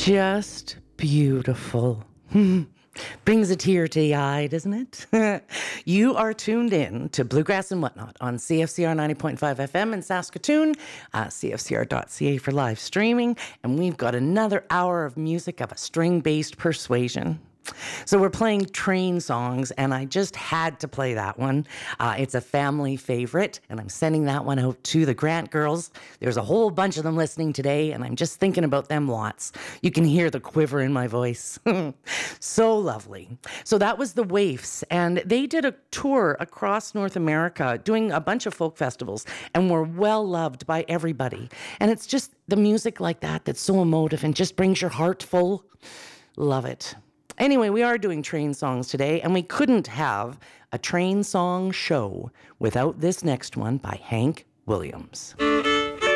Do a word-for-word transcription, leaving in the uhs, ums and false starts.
Just beautiful. Brings a tear to the eye, doesn't it? You are tuned in to Bluegrass and Whatnot on C F C R ninety point five F M in Saskatoon, uh, C F C R dot C A for live streaming, and we've got another hour of music of a string-based persuasion. So we're playing train songs, and I just had to play that one. Uh, it's a family favorite, and I'm sending that one out to the Grant girls. There's a whole bunch of them listening today, and I'm just thinking about them lots. You can hear the quiver in my voice. So lovely. So that was the Waifs, and they did a tour across North America doing a bunch of folk festivals, and were well loved by everybody. And it's just the music like that that's so emotive and just brings your heart full. Love it. Anyway, we are doing train songs today, and we couldn't have a train song show without this next one by Hank Williams.